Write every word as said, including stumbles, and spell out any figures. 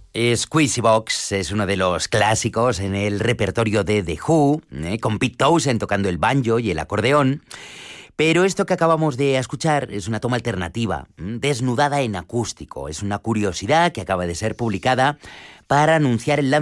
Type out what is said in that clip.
Squeezy Box es uno de los clásicos en el repertorio de The Who, ¿eh? Con Pete Townshend tocando el banjo y el acordeón. Pero esto que acabamos de escuchar es una toma alternativa, desnudada en acústico. Es una curiosidad que acaba de ser publicada para anunciar el lanzamiento